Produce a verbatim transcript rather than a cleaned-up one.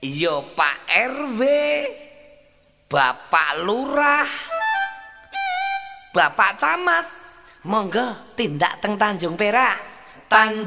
Yo Pak R W, Bapak Lurah, Bapak Camat, monggo tindak teng Tanjung Perak. Tan